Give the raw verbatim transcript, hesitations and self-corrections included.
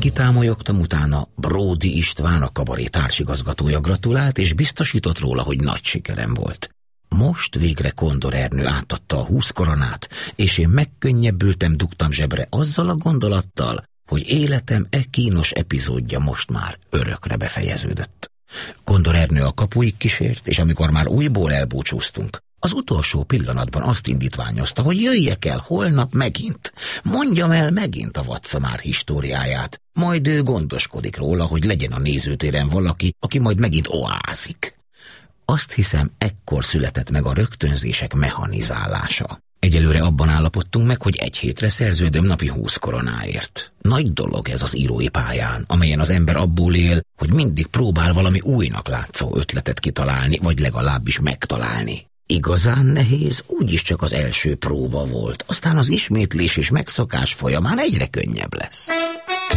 kitámolyogtam, utána Bródi István, a kabaré társigazgatója gratulált, és biztosított róla, hogy nagy sikerem volt. Most végre Kondor Ernő átadta a húsz koronát, és én megkönnyebbültem, dugtam zsebre azzal a gondolattal, hogy életem e kínos epizódja most már örökre befejeződött. Kondor Ernő a kapuig kísért, és amikor már újból elbúcsúztunk, az utolsó pillanatban azt indítványozta, hogy jöjjek el holnap megint, mondjam el megint a Vatszamár históriáját, majd ő gondoskodik róla, hogy legyen a nézőtéren valaki, aki majd megint oázik. Azt hiszem, ekkor született meg a rögtönzések mechanizálása. Egyelőre abban állapodtunk meg, hogy egy hétre szerződöm napi húsz koronáért. Nagy dolog ez az írói pályán, amelyen az ember abból él, hogy mindig próbál valami újnak látszó ötletet kitalálni, vagy legalábbis megtalálni. Igazán nehéz úgyis csak az első próba volt, aztán az ismétlés és megszokás folyamán egyre könnyebb lesz.